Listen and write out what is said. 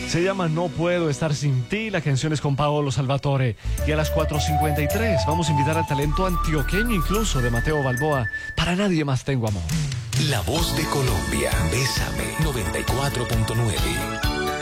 Se llama No Puedo Estar Sin Ti, la canción es con Paolo Salvatore. Y a las 4:53 vamos a invitar al talento antioqueño incluso de Mateo Balboa. Para nadie más tengo amor. La voz de Colombia, Bésame 94.9.